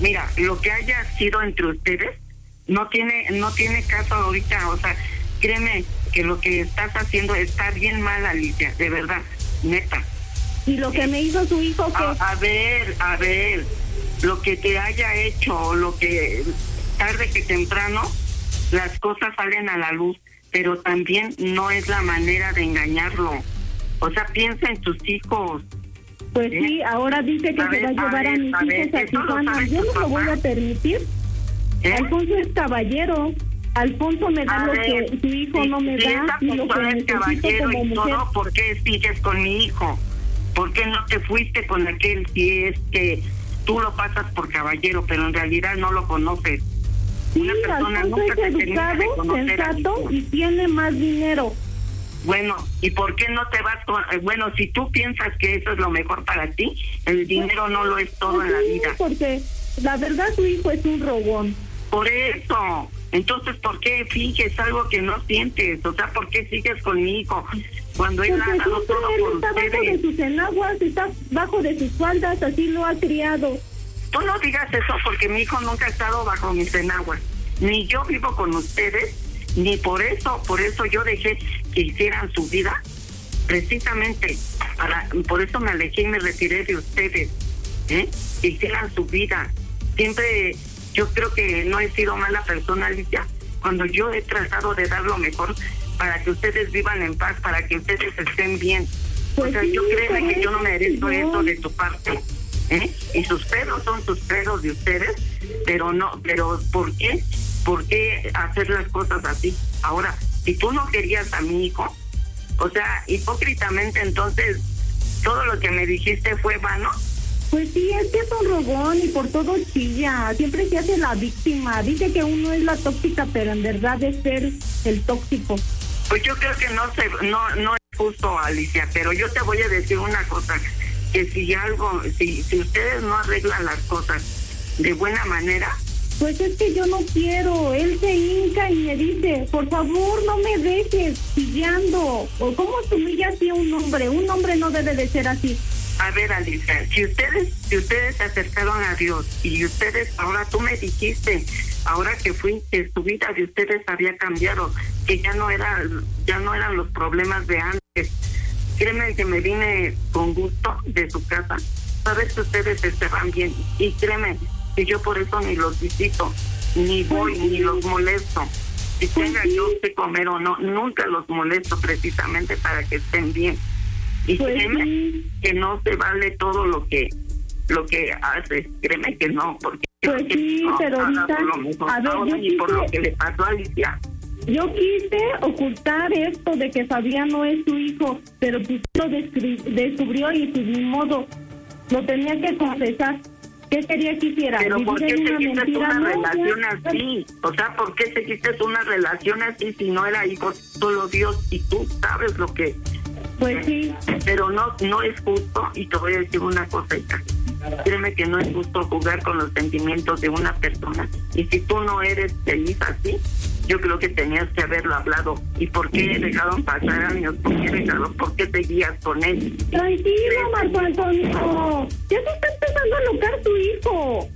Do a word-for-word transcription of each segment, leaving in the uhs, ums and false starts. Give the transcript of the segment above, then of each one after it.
mira, lo que haya sido entre ustedes no tiene no tiene caso ahorita, o sea, créeme que lo que estás haciendo está bien mal, Alicia, de verdad, neta. ¿Y lo que me hizo su hijo qué? A, a ver, a ver, lo que te haya hecho, lo que tarde que temprano las cosas salen a la luz, pero también no es la manera de engañarlo. O sea, piensa en tus hijos. Pues ¿eh? Sí, ahora dice que se va a llevar a, ver, a mis a hijos ver, a Tijuana. Yo no lo voy a permitir. ¿Eh? Alfonso es caballero. Alfonso me da a lo ver, que su hijo si, no me si da y lo que necesito caballero como y mujer. Todo, ¿por qué sigues con mi hijo? ¿Por qué no te fuiste con aquel si es que tú lo pasas por caballero, pero en realidad no lo conoces? Sí, una persona Alfonso nunca es educado, sensato y tiene más dinero. Bueno, ¿y por qué no te vas con...? Bueno, si tú piensas que eso es lo mejor para ti, el dinero no lo es todo sí, en la vida. Porque la verdad su hijo es un rogón. Por eso, entonces, ¿por qué finges algo que no sientes? O sea, ¿por qué sigues con mi hijo? Cuando él ha dado todo por está ustedes. Bajo de sus enaguas, está bajo de sus faldas, así lo ha criado. Tú no digas eso porque mi hijo nunca ha estado bajo mis enaguas. Ni yo vivo con ustedes, ni por eso, por eso yo dejé que hicieran su vida. Precisamente, para, por eso me alejé y me retiré de ustedes. ¿eh? Que hicieran su vida. Siempre, yo creo que no he sido mala persona, Alicia, cuando yo he tratado de dar lo mejor para que ustedes vivan en paz, para que ustedes estén bien. Pues o sea, sí, yo creo que yo no merezco no. eso de tu parte. ¿eh? Y sus pedos son sus pedos de ustedes, pero no, pero ¿por qué? ¿Por qué hacer las cosas así? Ahora, si tú no querías a mi hijo, o sea, hipócritamente entonces, todo lo que me dijiste fue vano. Pues sí, es que es un rogón y por todo chilla, siempre se hace la víctima, dice que uno es la tóxica, pero en verdad es ser el tóxico. Pues yo creo que no se, no, no es justo, Alicia, pero yo te voy a decir una cosa, que si algo, si, si ustedes no arreglan las cosas de buena manera. Pues es que yo no quiero, él se hinca y me dice, por favor no me dejes chillando, o cómo se humilla así a un hombre, un hombre no debe de ser así. A ver, Alicia, si ustedes, si ustedes se acercaron a Dios y ustedes, ahora tú me dijiste, ahora que fui, que su vida de ustedes había cambiado, que ya no era, ya no eran los problemas de antes. Créeme que me vine con gusto de su casa. Sabes que ustedes estaban bien y créeme que yo por eso ni los visito, ni voy, pues sí. ni los molesto. Si pues tenga sí. yo que comer o no, nunca los molesto precisamente para que estén bien. Y pues créeme sí. que no se vale todo lo que lo que haces, créeme que no, porque pues que sí, no, pero ahorita, a ver, yo y por lo que le pasó a Alicia. Yo quise ocultar esto de que Fabián no es su hijo, pero pues lo descri- descubrió y pues ni modo, lo tenía que confesar. ¿Qué quería que hiciera? Pero ¿por qué seguiste una no, relación ya, así? O sea, ¿por qué seguiste una relación así si no era hijo solo Dios y tú sabes lo que... Pues sí. Pero no no es justo, y te voy a decir una cosita. Créeme que no es justo jugar con los sentimientos de una persona. Y si tú no eres feliz así, yo creo que tenías que haberlo hablado. ¿Y por qué dejaron pasar años? ¿Por qué dejaron? ¿Por qué seguías con él? Tranquilo, Marco Antonio. Ya se está empezando a alocar tu hijo.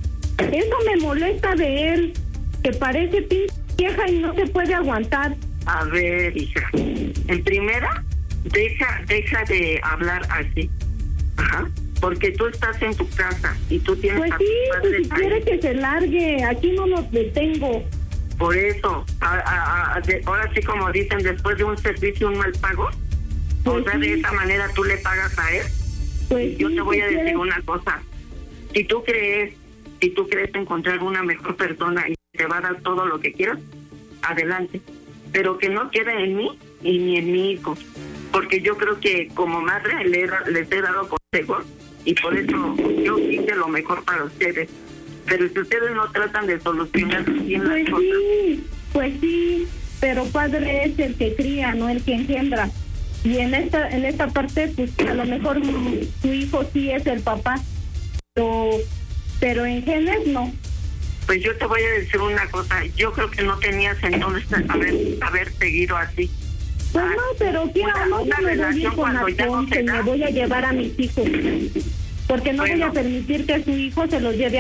Eso me molesta de él, que parece pinche vieja y no se puede aguantar. A ver, hija. En primera, deja, deja de hablar así. Ajá. Porque tú estás en tu casa y tú tienes... Pues sí, pues si quiere que se largue, aquí no lo detengo. Por eso, a, a, a, de, ahora sí como dicen, después de un servicio, un mal pago, pues o sea, sí. de esa manera tú le pagas a él. Pues yo sí, te voy a decir quiere... una cosa, si tú crees, si tú crees encontrar una mejor persona y te va a dar todo lo que quieras, adelante, pero que no quede en mí y ni en mi hijo, porque yo creo que como madre le, les he dado consejos y por eso yo hice lo mejor para ustedes. Pero si ustedes no tratan de solucionar bien pues las cosas... sí, pues sí, pero padre es el que cría, no el que engendra. Y en esta en esta parte, pues a lo mejor su hijo sí es el papá, pero, pero en genes no. Pues yo te voy a decir una cosa, yo creo que no tenías entonces haber, haber seguido así. Pues no, pero quiero no me voy con Alfonso y me voy a llevar a mis hijos. Porque no bueno. voy a permitir que su hijo se los lleve a